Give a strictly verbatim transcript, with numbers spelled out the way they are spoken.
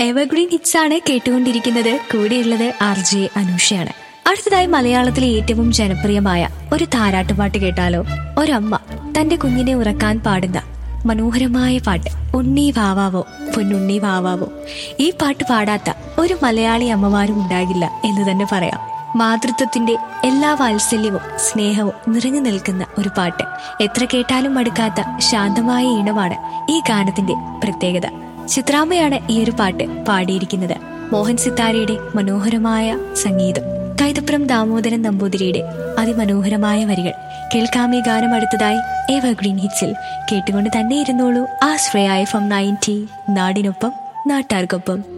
Evergreen hits ആണ് കേട്ടുകൊണ്ടിരിക്കുന്നത്. കൂടെയുള്ളത് ആർ ജെ അനൂഷയാണ്. അടുത്തതായി മലയാളത്തിലെ ഏറ്റവും ജനപ്രിയമായ ഒരു താരാട്ടുപാട്ട് കേട്ടാലോ? ഒരമ്മ തന്റെ കുഞ്ഞിനെ ഉറക്കാൻ പാടുന്ന മനോഹരമായ പാട്ട്, ഉണ്ണി വാവാവോ പൊന്നുണ്ണി വാവാവോ. ഈ പാട്ട് പാടാത്ത ഒരു മലയാളി അമ്മമാരും ഉണ്ടാകില്ല എന്ന് തന്നെ പറയാം. മാതൃത്വത്തിന്റെ എല്ലാ വാത്സല്യവും സ്നേഹവും നിറഞ്ഞു നിൽക്കുന്ന ഒരു പാട്ട്. എത്ര കേട്ടാലും മടുക്കാത്ത ശാന്തമായ ഈണമാണ് ഈ ഗാനത്തിന്റെ പ്രത്യേകത. ചിത്രാമ്മയാണ് ഈ ഒരു പാട്ട് പാടിയിരിക്കുന്നത്. മോഹൻ സിത്താരയുടെ മനോഹരമായ സംഗീതം, കൈതപ്രം ദാമോദരൻ നമ്പൂതിരിയുടെ അതിമനോഹരമായ വരികൾ. കേൾക്കാമേ ഗാനം അടുത്തതായി എവർഗ്രീൻ ഹിറ്റ്സിൽ. കേട്ടുകൊണ്ട് തന്നെ ഇരുന്നോളൂ. ആശ്രയ എഫ് എം നയൻറ്റി, നാടിനൊപ്പം നാട്ടാർക്കൊപ്പം.